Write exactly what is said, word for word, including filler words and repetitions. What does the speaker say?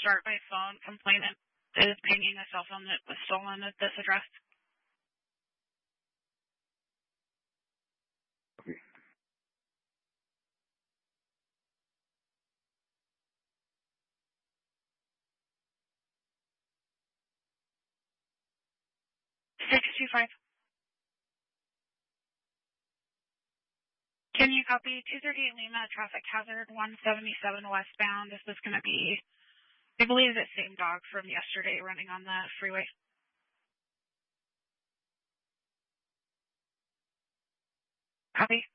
start by phone. Complainant is pinging a cell phone that was stolen at this address. Okay. six two five. Can you copy two thirty-eight Lima, traffic hazard one seventy-seven westbound? Is this going to be, I believe, the same dog from yesterday running on the freeway? Copy.